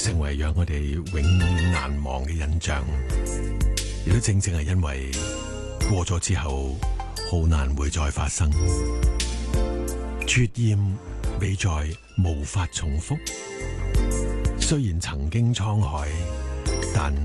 成為讓我哋永遠難忘嘅印象，亦都正正係因為過咗之後，好難會再發生。絕厭未再無法重複，雖然曾經滄海，但